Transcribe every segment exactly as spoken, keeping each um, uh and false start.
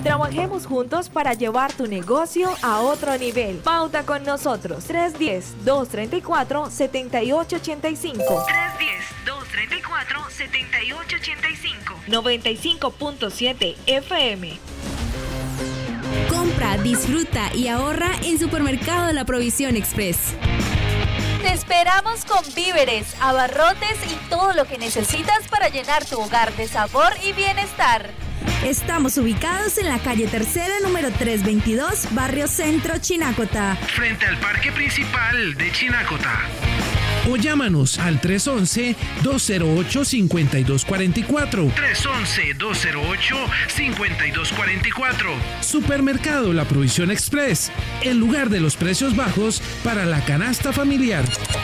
Trabajemos juntos para llevar tu negocio a otro nivel. Pauta con nosotros. tres uno cero, dos tres cuatro, siete ocho ocho cinco. tres uno cero, dos tres cuatro, siete ocho ocho cinco. noventa y cinco punto siete F M. Compra, disfruta y ahorra en Supermercado La Provisión Express. Te esperamos con víveres, abarrotes y todo lo que necesitas para llenar tu hogar de sabor y bienestar. Estamos ubicados en la calle Tercera, número trescientos veintidós, Barrio Centro, Chinacota. Frente al parque principal de Chinacota. O llámanos al tres once, dos cero ocho, cinco dos cuatro cuatro. tres once, dos cero ocho, cinco dos cuatro cuatro. Supermercado La Provisión Express, el lugar de los precios bajos para la canasta familiar.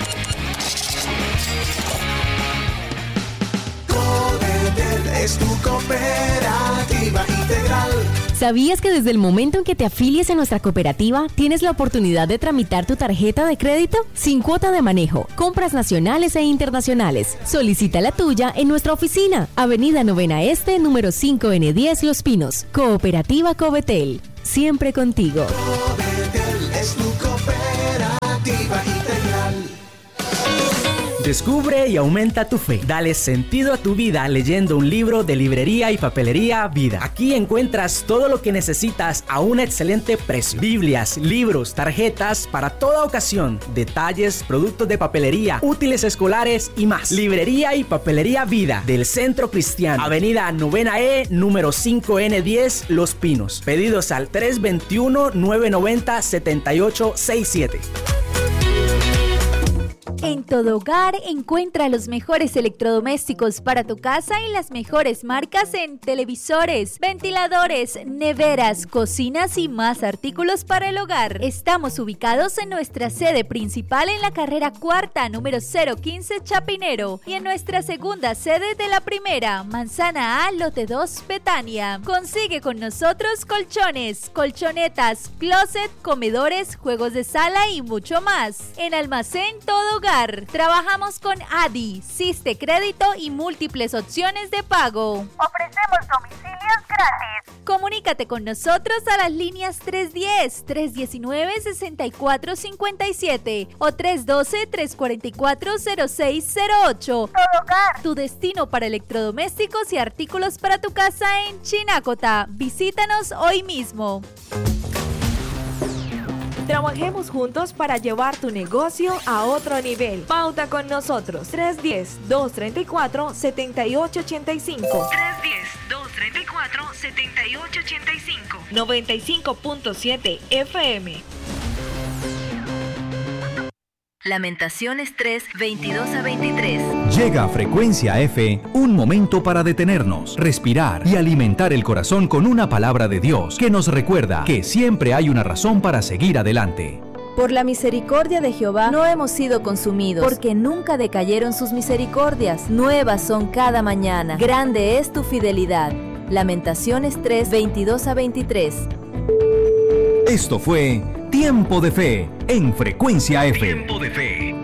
Es tu cooperativa integral. ¿Sabías que desde el momento en que te afilies a nuestra cooperativa, tienes la oportunidad de tramitar tu tarjeta de crédito sin cuota de manejo, compras nacionales e internacionales? Solicita la tuya en nuestra oficina, Avenida Novena Este, número cinco N diez, Los Pinos. Cooperativa Covetel, siempre contigo. Covetel es tu cooperativa integral. Descubre y aumenta tu fe. Dale sentido a tu vida leyendo un libro de Librería y Papelería Vida. Aquí encuentras todo lo que necesitas a un excelente precio. Biblias, libros, tarjetas para toda ocasión, detalles, productos de papelería, útiles escolares y más. Librería y Papelería Vida del Centro Cristiano. Avenida Novena E, número cinco N diez, Los Pinos. Pedidos al tres dos uno, nueve nueve cero, siete ocho seis siete. En Todo Hogar encuentra los mejores electrodomésticos para tu casa y las mejores marcas en televisores, ventiladores, neveras, cocinas y más artículos para el hogar. Estamos ubicados en nuestra sede principal en la carrera cuarta, número cero quince Chapinero, y en nuestra segunda sede de la primera, Manzana A, lote dos, Betania. Consigue con nosotros colchones, colchonetas, closet, comedores, juegos de sala y mucho más. En Almacén Todo Hogar trabajamos con A D I, Siste Crédito y múltiples opciones de pago. Ofrecemos domicilios gratis. Comunícate con nosotros a las líneas tres uno cero, tres uno nueve, seis cuatro cinco siete o tres uno dos, tres cuatro cuatro, cero seis cero ocho. Todo Hogar, tu destino para electrodomésticos y artículos para tu casa en Chinacota. Visítanos hoy mismo. Trabajemos juntos para llevar tu negocio a otro nivel. Pauta con nosotros. tres uno cero, dos tres cuatro, siete ocho ocho cinco. tres uno cero, dos tres cuatro, siete ocho ocho cinco. noventa y cinco punto siete F M. Lamentaciones tres, veintidós a veintitrés. Llega a Frecuencia F, un momento para detenernos, respirar y alimentar el corazón con una palabra de Dios que nos recuerda que siempre hay una razón para seguir adelante. Por la misericordia de Jehová no hemos sido consumidos, porque nunca decayeron sus misericordias. Nuevas son cada mañana. Grande es tu fidelidad. Lamentaciones tres, veintidós a veintitrés. Esto fue Tiempo de Fe en Frecuencia F. Tiempo de Fe.